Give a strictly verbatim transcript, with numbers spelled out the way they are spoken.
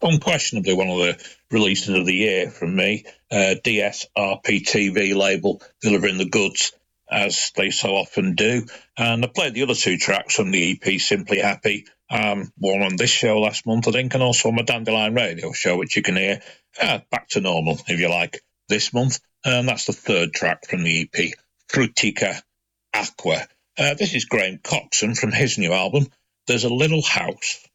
unquestionably one of the releases of the year from me. Uh, D S R P T V label, delivering the goods as they so often do. And I played the other two tracks from the E P, Simply Happy, um, one on this show last month, I think, and also on my Dandelion Radio show, which you can hear uh, back to normal, if you like, this month. And that's the third track from the E P, Frutica Aqua. Uh, this is Graham Coxon from his new album, There's a Little House.